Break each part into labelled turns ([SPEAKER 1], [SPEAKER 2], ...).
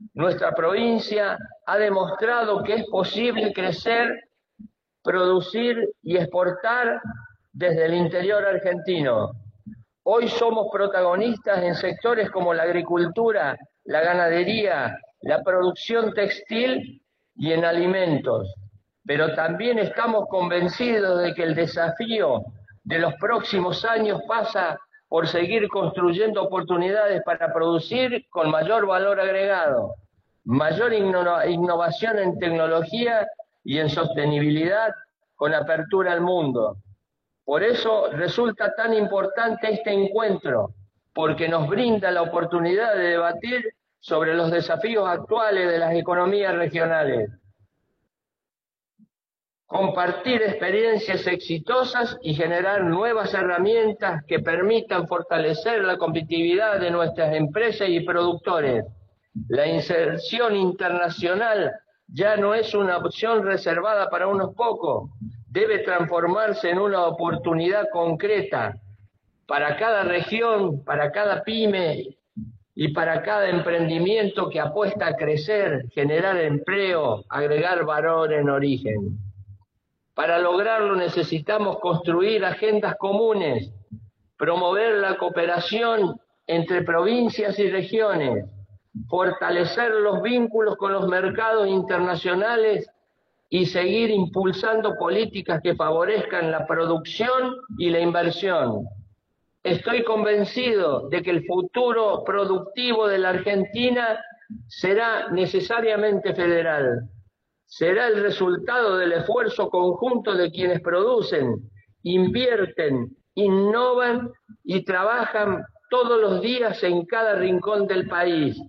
[SPEAKER 1] Nuestra provincia ha demostrado que es posible crecer, producir y exportar desde el interior argentino. Hoy somos protagonistas en sectores como la agricultura, la ganadería, la producción textil y en alimentos. Pero también estamos convencidos de que el desafío de los próximos años pasa por seguir construyendo oportunidades para producir con mayor valor agregado, mayor innovación en tecnología y en sostenibilidad con apertura al mundo. Por eso resulta tan importante este encuentro, porque nos brinda la oportunidad de debatir sobre los desafíos actuales de las economías regionales, compartir experiencias exitosas y generar nuevas herramientas que permitan fortalecer la competitividad de nuestras empresas y productores. La inserción internacional ya no es una opción reservada para unos pocos, debe transformarse en una oportunidad concreta para cada región, para cada pyme y para cada emprendimiento que apuesta a crecer, generar empleo, agregar valor en origen. Para lograrlo necesitamos construir agendas comunes, promover la cooperación entre provincias y regiones, fortalecer los vínculos con los mercados internacionales y seguir impulsando políticas que favorezcan la producción y la inversión. Estoy convencido de que el futuro productivo de la Argentina será necesariamente federal. Será el resultado del esfuerzo conjunto de quienes producen, invierten, innovan y trabajan todos los días en cada rincón del país.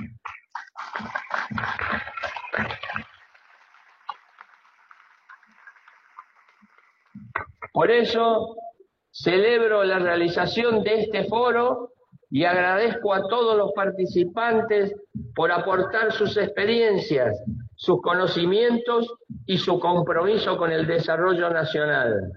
[SPEAKER 1] Por eso celebro la realización de este foro y agradezco a todos los participantes por aportar sus experiencias, sus conocimientos y su compromiso con el desarrollo nacional.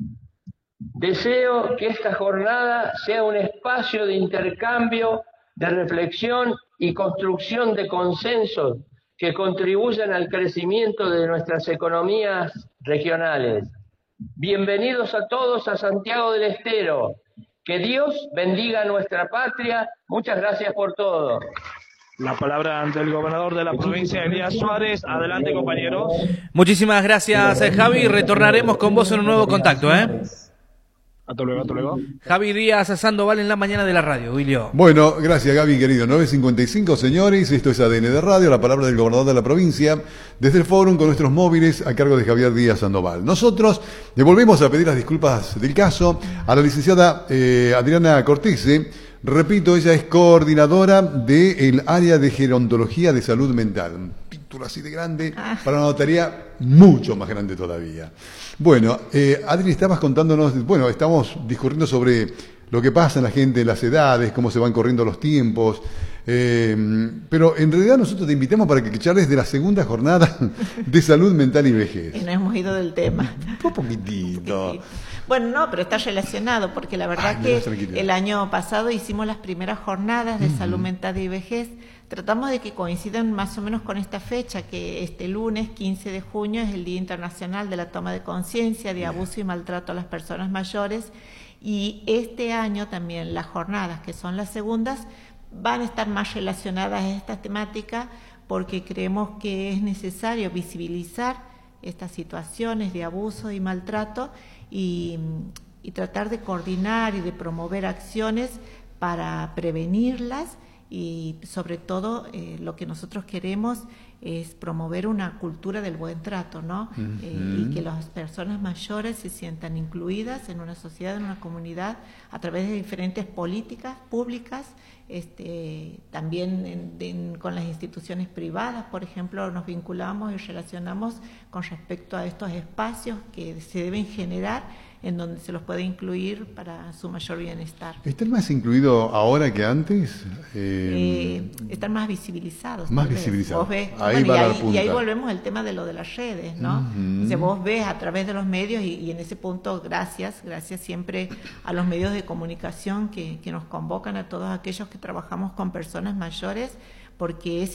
[SPEAKER 1] Deseo que esta jornada sea un espacio de intercambio, de reflexión y construcción de consensos que contribuyan al crecimiento de nuestras economías regionales. Bienvenidos a todos a Santiago del Estero. Que Dios bendiga a nuestra patria. Muchas gracias por todo.
[SPEAKER 2] La palabra ante el gobernador de la provincia, Elías Suárez. Adelante, compañeros.
[SPEAKER 3] Muchísimas gracias, Javi. Retornaremos con vos en un nuevo contacto,
[SPEAKER 2] Hasta luego, hasta luego.
[SPEAKER 3] Javi Díaz Sandoval en la mañana de la radio, Wilio.
[SPEAKER 4] Bueno, gracias, Gaby, querido. 9:55, señores. Esto es ADN de Radio, la palabra del gobernador de la provincia, desde el fórum con nuestros móviles a cargo de Javier Díaz Sandoval. Nosotros le volvemos a pedir las disculpas del caso a la licenciada Adriana Cortese. Repito, ella es coordinadora del área de gerontología de salud mental. Un título así de grande para una notaría mucho más grande todavía. Bueno, Adri, estabas contándonos, bueno, estamos discurriendo sobre lo que pasa en la gente, las edades, cómo se van corriendo los tiempos, pero en realidad nosotros te invitamos para que charles de la segunda jornada de salud mental y vejez.
[SPEAKER 5] Y no hemos ido del tema.
[SPEAKER 4] Un poquitito.
[SPEAKER 5] Bueno, no, pero está relacionado, porque la verdad que el año pasado hicimos las primeras jornadas de salud mental y vejez. Tratamos de que coincidan más o menos con esta fecha, que este lunes 15 de junio es el Día Internacional de la Toma de Conciencia de Abuso y Maltrato a las Personas Mayores, y este año también las jornadas, que son las segundas, van a estar más relacionadas a esta temática, porque creemos que es necesario visibilizar estas situaciones de abuso y maltrato y tratar de coordinar y de promover acciones para prevenirlas, y sobre todo lo que nosotros queremos es promover una cultura del buen trato, ¿no? Y que las personas mayores se sientan incluidas en una sociedad, en una comunidad, a través de diferentes políticas públicas, también con las instituciones privadas. Por ejemplo, nos vinculamos y relacionamos con respecto a estos espacios que se deben generar, en donde se los puede incluir para su mayor bienestar.
[SPEAKER 4] ¿Están más incluidos ahora que antes?
[SPEAKER 5] Están más visibilizados.
[SPEAKER 4] Más visibilizados.
[SPEAKER 5] Vos ves,
[SPEAKER 4] ahí va la punta.
[SPEAKER 5] y ahí volvemos al tema de lo de las redes, ¿no? Entonces vos ves a través de los medios, y en ese punto gracias siempre a los medios de comunicación que nos convocan a todos aquellos que trabajamos con personas mayores, porque es